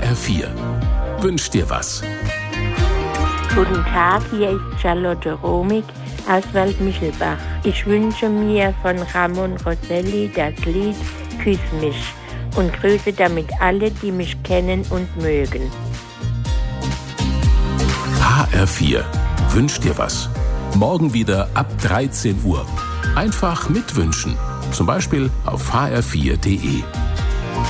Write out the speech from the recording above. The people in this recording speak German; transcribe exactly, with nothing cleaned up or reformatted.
R vier. Wünsch dir was. Guten Tag, hier ist Charlotte Romig aus Waldmichelbach. Ich wünsche mir von Ramon Rosselli das Lied Küss mich und grüße damit alle, die mich kennen und mögen. H R vier. Wünsch dir was. Morgen wieder ab dreizehn Uhr. Einfach mitwünschen. Zum Beispiel auf h r vier punkt d e.